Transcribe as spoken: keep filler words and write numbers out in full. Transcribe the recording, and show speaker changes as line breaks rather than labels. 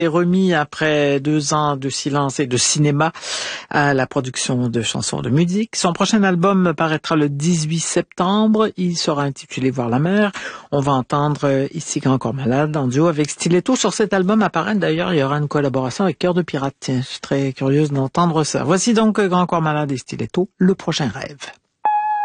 est remis après deux ans de silence et de cinéma à la production de chansons de musique. Son prochain album paraîtra le dix-huit septembre. Il sera intitulé Voir la mer. On va entendre Ici Grand Corps Malade en duo avec Stiletto. Sur cet album apparaît d'ailleurs, il y aura une collaboration avec Cœur de Pirate. Tiens, je suis très curieuse d'entendre ça. Voici donc Grand Corps Malade et Stiletto, Le Prochain Rêve.